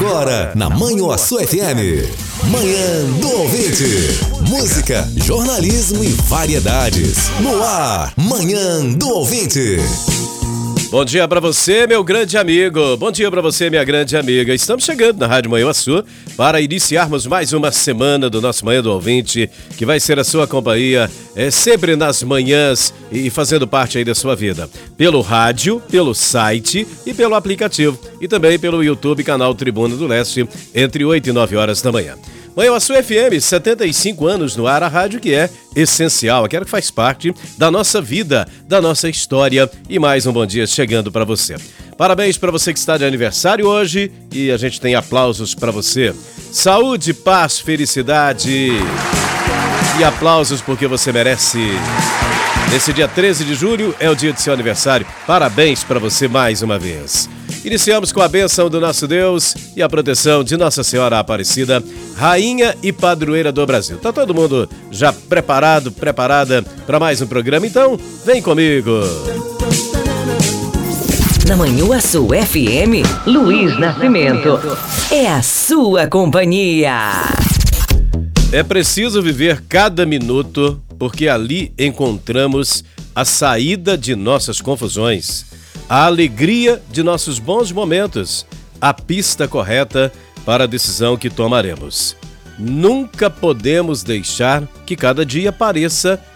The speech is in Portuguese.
Agora, na Manhuaçu FM. Manhã do Ouvinte. Música, jornalismo e variedades. No ar, Manhã do Ouvinte. Bom dia pra você, meu grande amigo. Bom dia pra você, minha grande amiga. Estamos chegando na Rádio Manhuaçu para iniciarmos mais uma semana do nosso Manhã do Ouvinte, que vai ser a sua companhia sempre nas manhãs e fazendo parte aí da sua vida. Pelo rádio, pelo site e pelo aplicativo. E também pelo YouTube, canal Tribuna do Leste, entre 8 e 9 horas da manhã. Manhuaçu FM, 75 anos no ar, a rádio que é essencial, aquela que faz parte da nossa vida, da nossa história, e mais um bom dia chegando para você. Parabéns para você que está de aniversário hoje e a gente tem aplausos para você. Saúde, paz, felicidade e aplausos porque você merece. Nesse dia 13 de julho é o dia do seu aniversário. Parabéns para você mais uma vez. Iniciamos com a bênção do nosso Deus e a proteção de Nossa Senhora Aparecida, Rainha e Padroeira do Brasil. Tá todo mundo já preparado, preparada para mais um programa? Então, vem comigo! Na Manhuaçu FM, Luiz Nascimento. É a sua companhia. É preciso viver cada minuto, porque ali encontramos a saída de nossas confusões, a alegria de nossos bons momentos, a pista correta para a decisão que tomaremos. Nunca podemos deixar que cada dia pareça